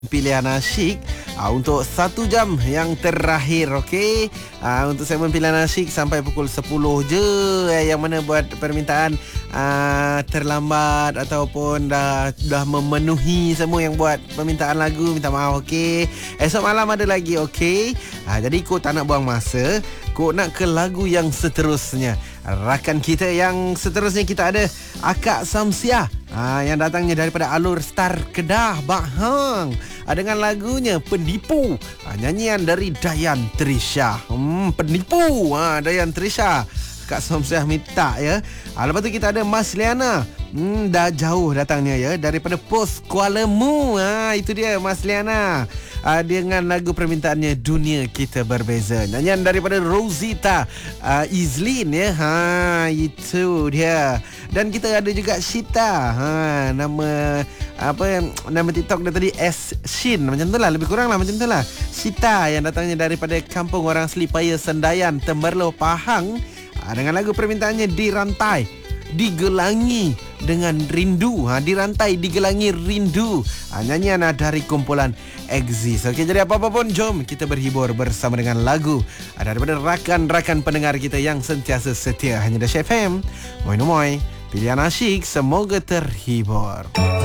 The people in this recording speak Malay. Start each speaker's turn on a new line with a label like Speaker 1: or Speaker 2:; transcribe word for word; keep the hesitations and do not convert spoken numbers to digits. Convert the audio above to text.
Speaker 1: Pilihan asyik uh, untuk satu jam yang terakhir, okey. Uh, untuk segmen pilihan asyik sampai pukul sepuluh je, eh, yang mana buat permintaan uh, terlambat ataupun dah dah memenuhi semua yang buat permintaan lagu, minta maaf, okey. Esok malam ada lagi, okey. Uh, jadi kau tak nak buang masa, kau nak ke lagu yang seterusnya. Rakan kita yang seterusnya kita ada Akak Samsiah, ha, yang datangnya daripada Alur Star Kedah, Bahang, ha, dengan lagunya Penipu, ha, nyanyian dari Dayan Trisha. Hmm, Penipu, ha, Dayan Trisha. Kak Samsiah minta ya. Ha, lepas tu kita ada Mas Liana. Hmm, dah jauh datangnya ya, daripada Pos Kuala Mu. Ha, itu dia Mas Liana. Uh, dengan lagu permintaannya Dunia Kita Berbeza, nyanyian daripada Rosita uh, Izlin ya. Ha, itu dia. Dan kita ada juga Shita. Ha, nama apa nama TikTok dia tadi S Shin, macam tu lah, lebih kurang lah macam tu lah. Shita yang datangnya daripada Kampung Orang Selipaya Sendayan, Temberloh, Pahang, uh, dengan lagu permintaannya Dirantai Digelangi dengan Rindu. Ha, dirantai digelangi rindu. Ha, nyanyian dari kumpulan Exist. Okey, jadi apa-apa pun jom kita berhibur bersama dengan lagu daripada rakan-rakan pendengar kita yang sentiasa setia hanya di F M. Moi Moi, pilihan asyik, semoga terhibur.